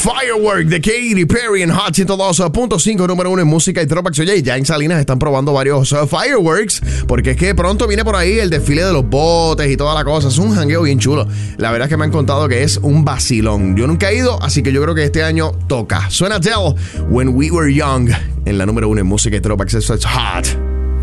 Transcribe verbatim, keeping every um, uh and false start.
Firework de Katy Perry en Hot ciento dos punto cinco, número uno en música y Tropax. Oye, ya en Salinas están probando varios uh, fireworks, porque es que pronto viene por ahí el desfile de los botes y toda la cosa. Es un jangueo bien chulo. La verdad es que me han contado que es un vacilón. Yo nunca he ido, así que yo creo que este año toca. Suena Tell When We Were Young en la número uno en música y Tropax. Eso es Hot.